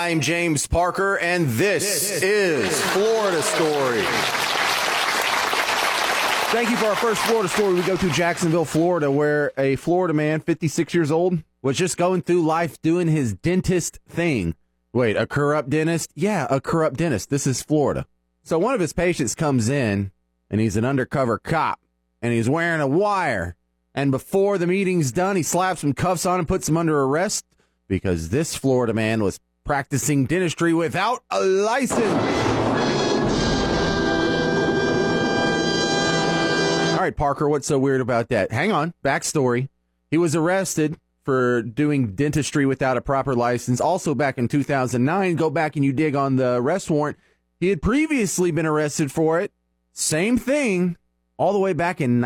I'm James Parker, and this is Florida Story. Thank you for our first Florida story. We go to Jacksonville, Florida, where a Florida man, 56 years old, was just going through life doing his dentist thing. Wait, a corrupt dentist? Yeah, a corrupt dentist. This is Florida. So one of his patients comes in, and he's an undercover cop, and he's wearing a wire. And before the meeting's done, he slaps some cuffs on and puts him under arrest because this Florida man was practicing dentistry without a license. All right, Parker, what's so weird about that? Hang on, backstory. He was arrested for doing dentistry without a proper license. Also back in 2009, go back and you dig on the arrest warrant. He had previously been arrested for it. Same thing, all the way back in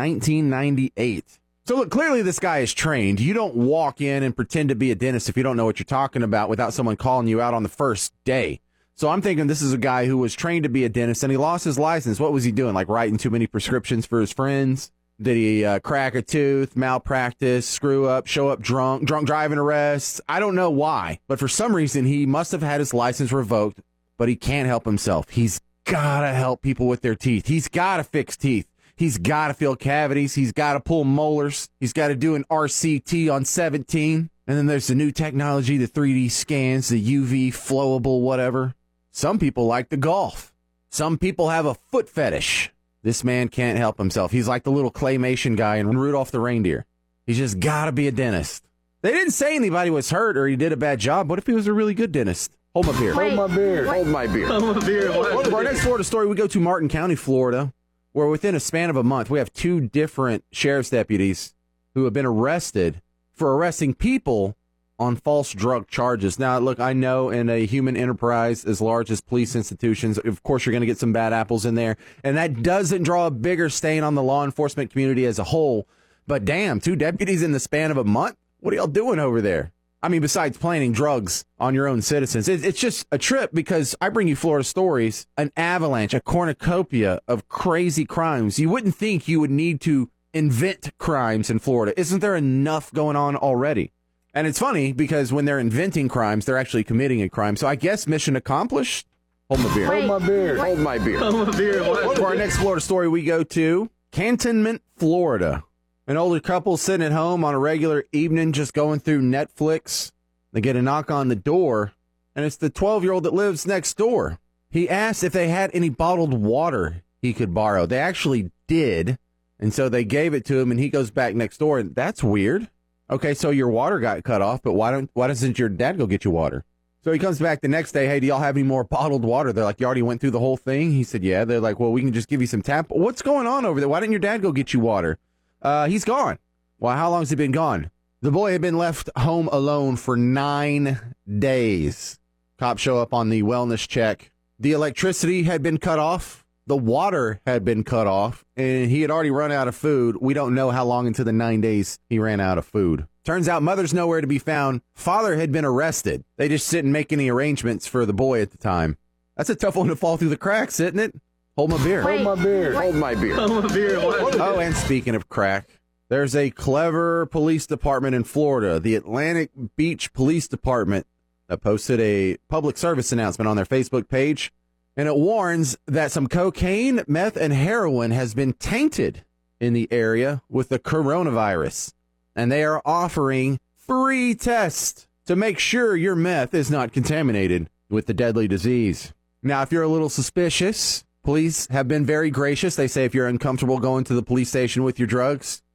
1998. So look, clearly this guy is trained. You don't walk in and pretend to be a dentist if you don't know what you're talking about without someone calling you out on the first day. So I'm thinking this is a guy who was trained to be a dentist, and he lost his license. What was he doing? Like writing too many prescriptions for his friends? Did he crack a tooth, malpractice, screw up, show up drunk driving arrests? I don't know why, but for some reason he must have had his license revoked, but he can't help himself. He's got to help people with their teeth. He's got to fix teeth. He's got to fill cavities. He's got to pull molars. He's got to do an RCT on 17. And then there's the new technology, the 3D scans, the UV flowable whatever. Some people like to golf. Some people have a foot fetish. This man can't help himself. He's like the little claymation guy in Rudolph the Reindeer. He's just got to be a dentist. They didn't say anybody was hurt or he did a bad job. What if he was a really good dentist? Hold my beer. Hold my beer. Hold my beer. Hold my beer. For our next Florida story, we go to Martin County, Florida, where within a span of a month, we have two different sheriff's deputies who have been arrested for arresting people on false drug charges. Now, look, I know in a human enterprise as large as police institutions, of course, you're going to get some bad apples in there. And that doesn't draw a bigger stain on the law enforcement community as a whole. But damn, two deputies in the span of a month? What are y'all doing over there? I mean, besides planting drugs on your own citizens, it's just a trip because I bring you Florida stories, an avalanche, a cornucopia of crazy crimes. You wouldn't think you would need to invent crimes in Florida. Isn't there enough going on already? And it's funny because when they're inventing crimes, they're actually committing a crime. So I guess mission accomplished. Hold my beer. Hold my beer. Hold my beer. Hold my beer. For our next Florida story, we go to Cantonment, Florida. An older couple sitting at home on a regular evening just going through Netflix. They get a knock on the door, and it's the 12-year-old that lives next door. He asked if they had any bottled water he could borrow. They actually did, and so they gave it to him, and he goes back next door, and that's weird. Okay, so your water got cut off, but why doesn't your dad go get you water? So he comes back the next day, hey, do y'all have any more bottled water? They're like, you already went through the whole thing? He said, yeah. They're like, well, we can just give you some tap. What's going on over there? Why didn't your dad go get you water? He's gone. Well, how long has he been gone? The boy had been left home alone for 9 days. Cops show up on the wellness check. The electricity had been cut off. The water had been cut off, and he had already run out of food. We don't know how long into the 9 days he ran out of food. Turns out mother's nowhere to be found. Father had been arrested. They just didn't make any arrangements for the boy at the time. That's a tough one to fall through the cracks, isn't it? Hold my beer. Hold my beer. Hold my beer. Hold my beer. Oh, and speaking of crack, there's a clever police department in Florida, the Atlantic Beach Police Department, that posted a public service announcement on their Facebook page. And it warns that some cocaine, meth, and heroin has been tainted in the area with the coronavirus. And they are offering free tests to make sure your meth is not contaminated with the deadly disease. Now, if you're a little suspicious, police have been very gracious. They say if you're uncomfortable going to the police station with your drugs,